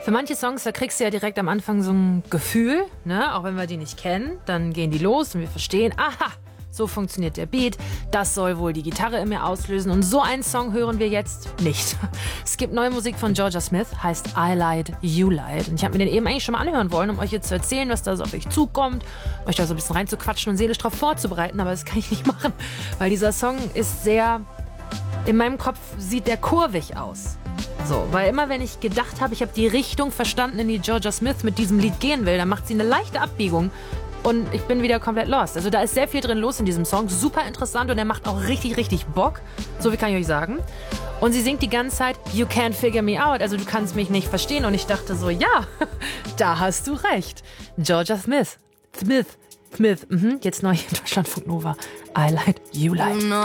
Für manche Songs, da kriegst du ja direkt am Anfang so ein Gefühl, ne? Auch wenn wir die nicht kennen, dann gehen die los und wir verstehen, aha, so funktioniert der Beat, das soll wohl die Gitarre in mir auslösen und so einen Song hören wir jetzt nicht. Es gibt neue Musik von Jorja Smith, heißt I Lied, You Lied und ich habe mir den eben eigentlich schon mal anhören wollen, um euch jetzt zu erzählen, was da so auf euch zukommt, euch da so ein bisschen reinzuquatschen und seelisch drauf vorzubereiten, aber das kann ich nicht machen, weil dieser Song ist sehr, in meinem Kopf sieht der kurvig aus. So, weil immer wenn ich gedacht habe, ich habe die Richtung verstanden, in die Jorja Smith mit diesem Lied gehen will, dann macht sie eine leichte Abbiegung und ich bin wieder komplett lost. Also da ist sehr viel drin los in diesem Song, super interessant und er macht auch richtig, richtig Bock. So viel kann ich euch sagen. Und sie singt die ganze Zeit, You can't figure me out, also du kannst mich nicht verstehen. Und ich dachte so, ja, da hast du recht. Jorja Smith, jetzt neu in Deutschlandfunk Nova. I Lied, You Lied. No,